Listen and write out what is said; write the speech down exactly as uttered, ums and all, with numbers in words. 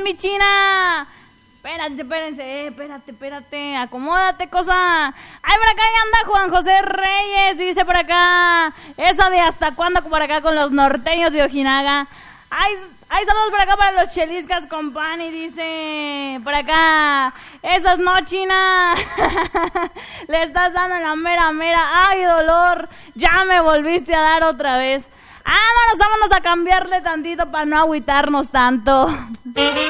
mi China. Espérense, espérense, eh, espérate, espérate, acomódate, cosa. Ay, por acá ya anda Juan José Reyes, dice por acá. Esa de hasta cuándo por acá con los norteños de Ojinaga. Ay, ay, saludos por acá para los cheliscas con pan y dice por acá. Esas no, China. Le estás dando la mera, mera. Ay, dolor, ya me volviste a dar otra vez. Vámonos, vámonos a cambiarle tantito para no agüitarnos tanto.